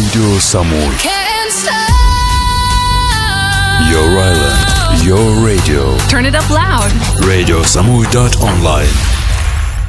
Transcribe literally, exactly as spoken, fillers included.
Radio Samui. Can't stop. Your island, your radio. Turn it up loud. radio samui dot online.